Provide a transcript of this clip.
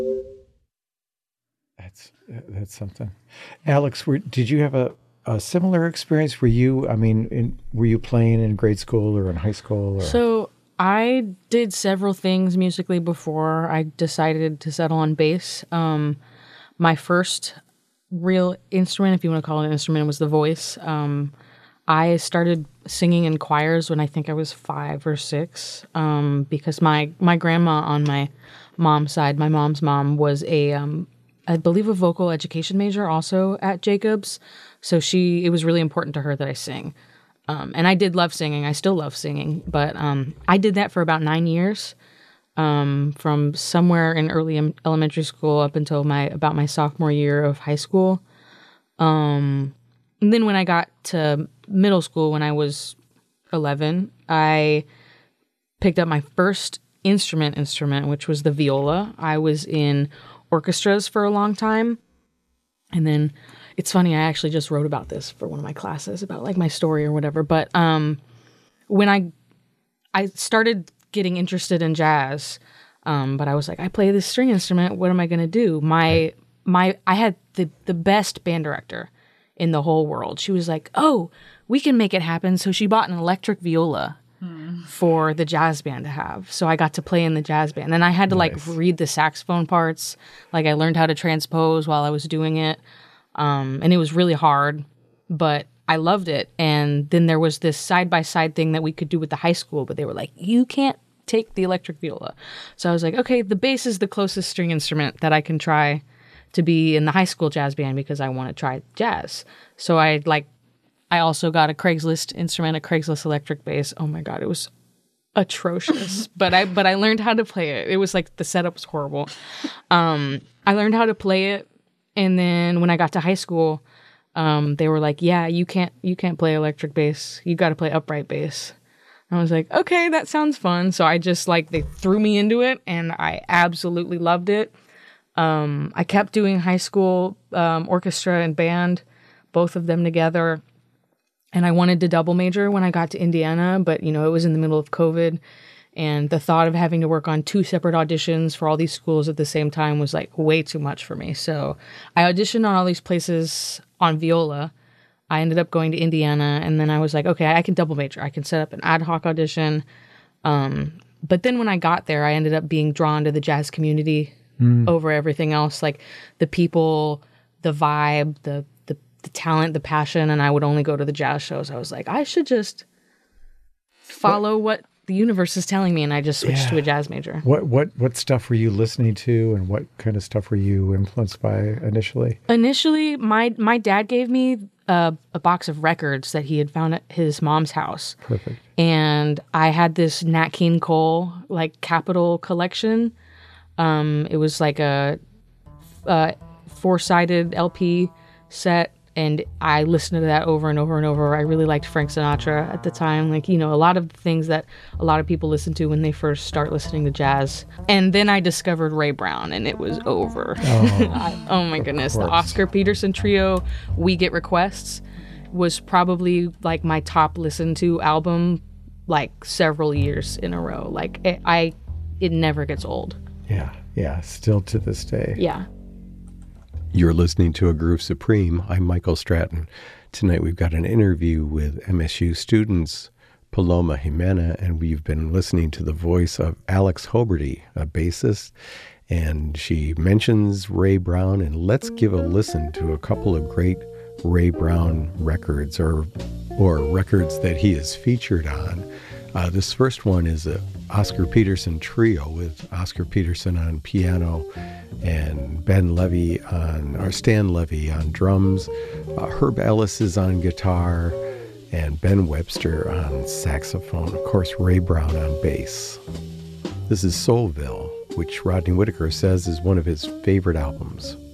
That's something. Alex, did you have a similar experience? Were you, I mean, were you playing in grade school or in high school? Or? So I did several things musically before I decided to settle on bass. My first real instrument, if you want to call it an instrument, was the voice. I started singing in choirs when I think I was 5 or 6, because my grandma on my mom's side, my mom's mom was I believe a vocal education major also at Jacobs. So it was really important to her that I sing. And I did love singing. I still love singing, but I did that for about 9 years, from somewhere in early elementary school up until about my sophomore year of high school. And then when I got to middle school, when I was 11, I picked up my first instrument, which was the viola. I was in orchestras for a long time. And then it's funny, I actually just wrote about this for one of my classes about like my story or whatever. But when I started getting interested in jazz, but I was like, I play this string instrument. What am I going to do? I had the best band director in the whole world. She was like, oh, we can make it happen. So she bought an electric viola for the jazz band to have. So I got to play in the jazz band. And I had to like read the saxophone parts. Like I learned how to transpose while I was doing it. And it was really hard, but I loved it. And then there was this side-by-side thing that we could do with the high school, but they were like, you can't take the electric viola. So I was like, okay, the bass is the closest string instrument that I can try to be in the high school jazz band because I want to try jazz. So I also got a Craigslist instrument, a Craigslist electric bass. Oh my God, it was atrocious. but I learned how to play it. It was like the setup was horrible. I learned how to play it. And then when I got to high school, they were like, yeah, you can't play electric bass. You got to play upright bass. And I was like, okay, that sounds fun. So I just they threw me into it and I absolutely loved it. I kept doing high school orchestra and band, both of them together. And I wanted to double major when I got to Indiana, but it was in the middle of COVID. And the thought of having to work on 2 separate auditions for all these schools at the same time was like way too much for me. So I auditioned on all these places on viola. I ended up going to Indiana, and then I was like, okay, I can double major. I can set up an ad hoc audition. But then when I got there, I ended up being drawn to the jazz community over everything else, like the people, the vibe, the talent, the passion, and I would only go to the jazz shows. I was like, I should just follow what the universe is telling me, and I just switched to a jazz major. What stuff were you listening to, and what kind of stuff were you influenced by initially? Initially, my dad gave me a box of records that he had found at his mom's house. Perfect. And I had this Nat King Cole Capitol collection. It was like a 4-sided LP set. And I listened to that over and over and over. I really liked Frank Sinatra at the time. A lot of the things that a lot of people listen to when they first start listening to jazz. And then I discovered Ray Brown, and it was over. Oh my goodness. The Oscar Peterson Trio, We Get Requests, was probably my top listened to album several years in a row. It never gets old. Yeah. Still to this day. Yeah. You're listening to A Groove Supreme. I'm Michael Stratton. Tonight we've got an interview with MSU students Paloma Jimena, and we've been listening to the voice of Alex Hoberty, a bassist, and she mentions Ray Brown, and let's give a listen to a couple of great Ray Brown records or records that he is featured on. This first one is a Oscar Peterson trio with Oscar Peterson on piano and Stan Levy on drums. Herb Ellis is on guitar and Ben Webster on saxophone. Of course, Ray Brown on bass. This is Soulville, which Rodney Whitaker says is one of his favorite albums.